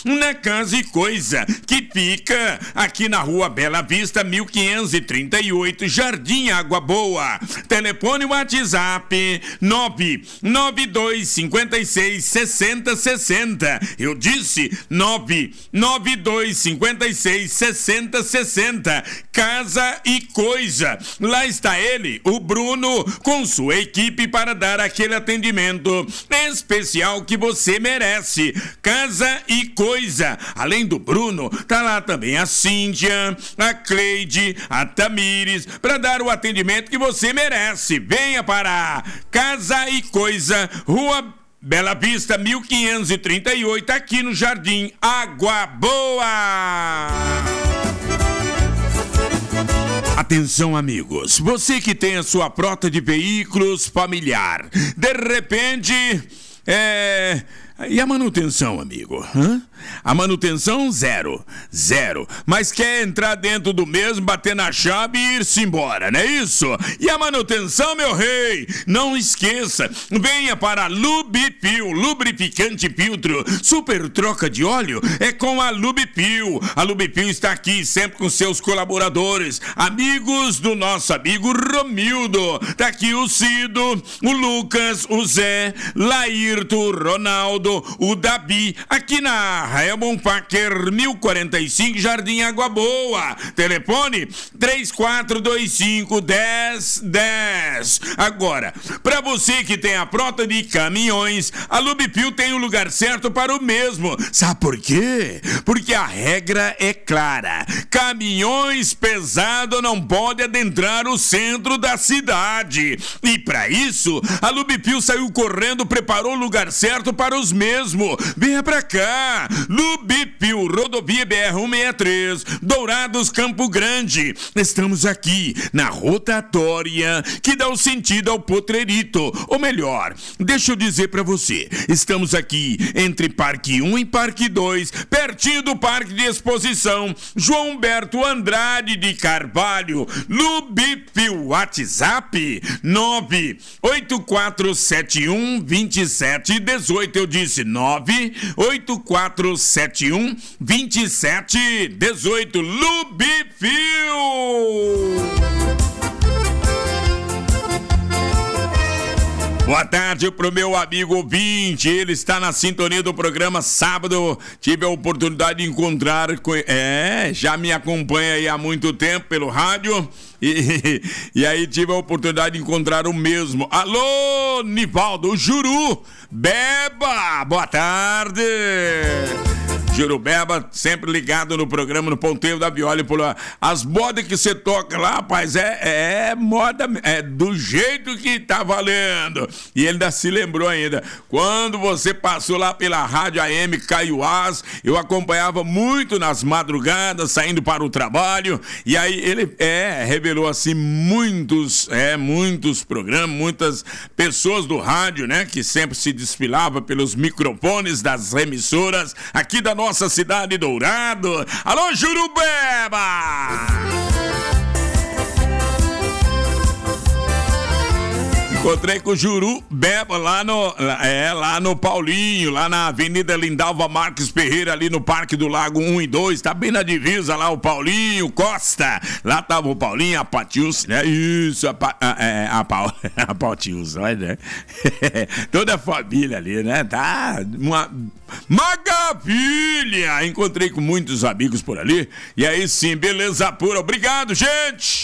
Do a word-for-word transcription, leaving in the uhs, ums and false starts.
na Casa e Coisa, que fica aqui na Rua Bela Vista, mil quinhentos e trinta e oito, Jardim Água Boa. Telefone WhatsApp nove nove dois cinco seis seis zero seis zero. Eu disse nove nove dois cinco seis seis zero seis zero. Casa e Coisa. Lá está ele, o Bruno, com sua equipe para dar aquele atendimento especial que você merece. Casa e Coisa. Além do Bruno, tá lá também a Cíntia, a Cleide, a Tamires, para dar o atendimento que você merece. Venha para Casa e Coisa, Rua Bela Vista, mil quinhentos e trinta e oito, aqui no Jardim Água Boa. Atenção, amigos, você que tem a sua frota de veículos familiar, de repente, é... E a manutenção, amigo? Hã? A manutenção, zero. Zero. Mas quer entrar dentro do mesmo, bater na chave e ir-se embora, não é isso? E a manutenção, meu rei? Não esqueça, venha para Lubipil, lubrificante filtro, super troca de óleo, é com a Lubipil. A Lubipil está aqui sempre com seus colaboradores, amigos do nosso amigo Romildo. Tá aqui o Cido, o Lucas, o Zé, Laírto, o Ronaldo, o Davi, aqui na Raymond Packer, mil e quarenta e cinco, Jardim Água Boa. Telefone três quatro dois cinco, um zero um zero. Agora, para você que tem a frota de caminhões, a Lubipil tem o lugar certo para o mesmo. Sabe por quê? Porque a regra é clara: caminhões pesados não podem adentrar o centro da cidade. E para isso, a Lubipil saiu correndo, preparou o lugar certo para os mesmos. Venha pra cá, Lubipil, rodovia B R cento e sessenta e três, Dourados, Campo Grande. Estamos aqui na rotatória que dá o sentido ao Potrerito. Ou melhor, deixa eu dizer pra você, estamos aqui entre Parque um e Parque dois, pertinho do Parque de Exposição João Humberto Andrade de Carvalho. Lubipil, WhatsApp nove oito quatro sete um, dois sete um oito. Eu disse nove oito quatro sete um, dois sete um oito. Lubipil. Boa tarde pro meu amigo ouvinte, ele está na sintonia do programa. Sábado tive a oportunidade de encontrar com... É, já me acompanha aí há muito tempo pelo rádio e, e aí tive a oportunidade de encontrar o mesmo. Alô, Nivaldo, o Juru Beba, boa tarde. Jurubeba, sempre ligado no programa, no Ponteiro da Viola. As modas que você toca lá, rapaz, é, é moda, é do jeito que tá valendo. E ele ainda se lembrou ainda, quando você passou lá pela Rádio A M Caiuás, eu acompanhava muito nas madrugadas, saindo para o trabalho, e aí ele, é, revelou assim muitos, é, muitos programas, muitas pessoas do rádio, né, que sempre se desfilava pelos microfones das emissoras aqui da nossa cidade, Dourado. Alô, Jurubeba! Encontrei com o Juru Beba lá no, é, lá no Paulinho, lá na Avenida Lindalva Marques Ferreira, ali no Parque do Lago um e dois, tá bem na divisa lá o Paulinho Costa. Lá tava o Paulinho, a Patius, né? Isso, a, pa, a, é, a, a, a Patius, né? Toda a família ali, né? Tá uma maravilha! Encontrei com muitos amigos por ali, e aí sim, beleza pura. Obrigado, gente!